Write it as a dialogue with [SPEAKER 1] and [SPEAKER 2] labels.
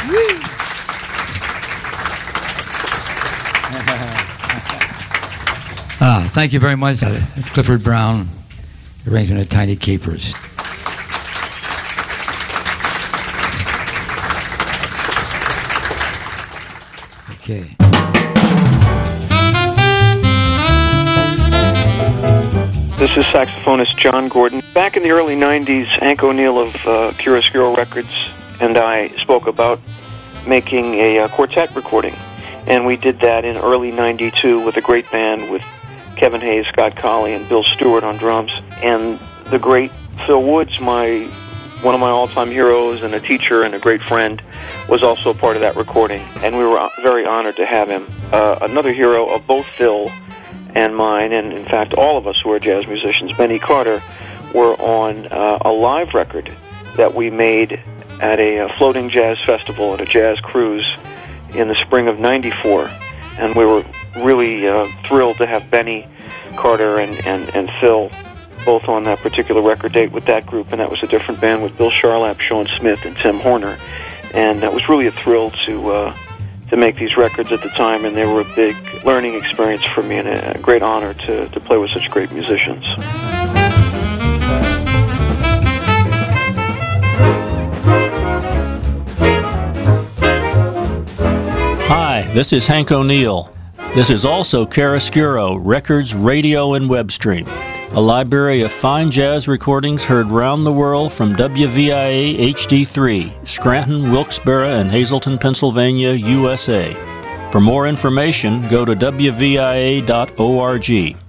[SPEAKER 1] Thank you very much. It's Clifford Brown, arrangement of Tiny Capers. Okay.
[SPEAKER 2] This is saxophonist John Gordon. Back in the early 90s, Hank O'Neill of Chiaroscuro Records and I spoke about making a quartet recording. And we did that in early 92 with a great band with Kevin Hayes, Scott Colley, and Bill Stewart on drums. And the great Phil Woods, one of my all-time heroes and a teacher and a great friend, was also a part of that recording. And we were very honored to have him. Another hero of both Phil and mine, and in fact all of us who are jazz musicians, Benny Carter, were on a live record that we made at a floating jazz festival at a jazz cruise in the spring of '94. And we were really thrilled to have Benny Carter and Phil both on that particular record date with that group, and that was a different band with Bill Charlap, Sean Smith, and Tim Horner. And that was really a thrill to make these records at the time, and they were a big learning experience for me and a great honor to play with such great musicians.
[SPEAKER 3] Hi, this is Hank O'Neill. This is also Chiaroscuro Records, Radio, and Web Stream, a library of fine jazz recordings heard round the world from WVIA HD3, Scranton, Wilkes-Barre, and Hazleton, Pennsylvania, USA. For more information, go to WVIA.org.